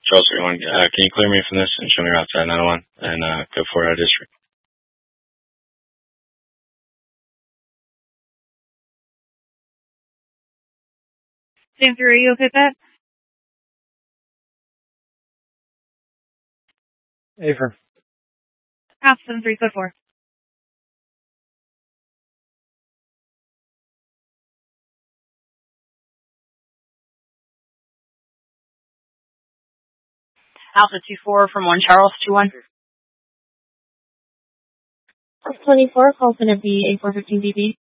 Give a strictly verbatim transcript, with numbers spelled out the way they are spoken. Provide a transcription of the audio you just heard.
Charles three one, uh, can you clear me from this and show me route to nine oh one and uh, go for our district? Sam three, are you okay with that? Afer. Alpha seven three, code four. Alpha two four from one Charles two one. twenty-four, call center B, A four fifteen B B.